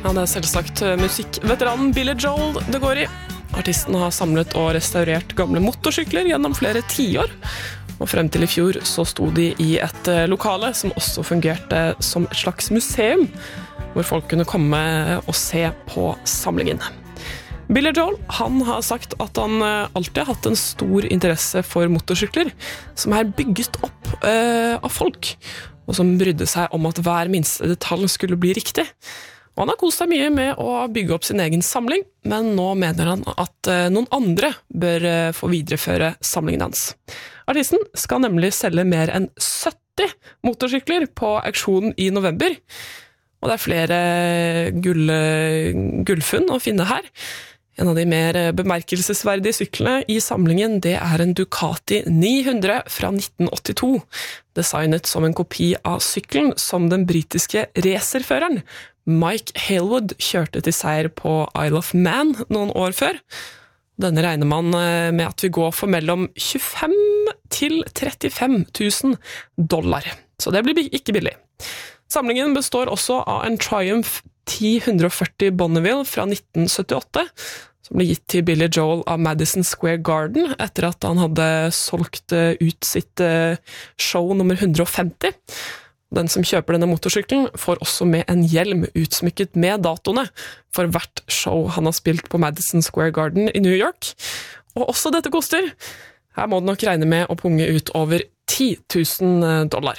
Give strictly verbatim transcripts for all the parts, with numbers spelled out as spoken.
Ja, det er selvsagt musikkveteranen Billy Joel det går i. Artisten har samlet og restaurert gamle motorsykler gjennom flere tiår. Og frem til i fjor så sto de i et lokale som også fungerte som et slags museum, hvor folk kunne komme og se på samlingen. Billy Joel, han har sagt at han alltid har hatt en stor interesse for motorsykler, som er bygget opp eh, av folk, og som brydde seg om at hver minste detalj skulle bli riktig. Og han har kost seg mye med å bygge opp sin egen samling, men nå mener han at noen andre bør få videreføre samlingen hans. Artisten skal nemlig selge mer enn sytti motorsykler på auksjonen i november, og det er flere gull, gullfunn å finne her. En av de mer bemerkelsesverdige syklene i samlingen, det er en Ducati ni hundre fra nitten åttito, designet som en kopi av syklen som den britiske racerføreren Mike Halewood kjørte til seier på Isle of Man noen år før. Denne regner man med at vi går for mellom tjuefem til trettifem tusen dollar, så det blir ikke billig. Samlingen består også av en Triumph ti førti Bonneville fra nitten syttiåtte, som ble gitt til Billy Joel av Madison Square Garden etter at han hadde solgt ut sitt show nummer hundre og femti. Den som kjøper denne motorsykkelen får også med en hjelm utsmykket med datoene for hvert show han har spilt på Madison Square Garden i New York. Og også dette koster. Her må du nok regne med å punge ut over ti tusen dollar.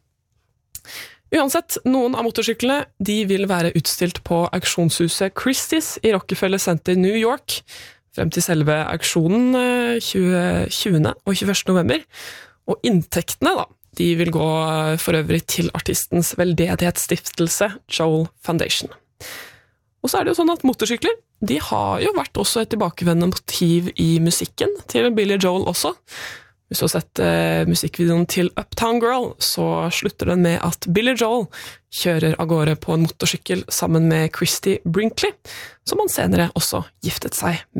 Uansett, noen av motorsyklene de vil være utstilt på auksjonshuset Christie's i Rockefeller Center i New York frem til selve auksjonen tjuende og tjueførste november. Og inntektene da, de vil gå for øvrig til artistens veldedighetsstiftelse Joel Foundation. Og så er det jo sånn at motorsykler, de har jo vært også et tilbakevendende motiv i musikken til Billy Joel også. Hvis du har sett uh, musikkvideoen til Uptown Girl, så slutter den med at Billy Joel kjører av gårde på en motorsykkel sammen med Christy Brinkley, som han senere også giftet seg med.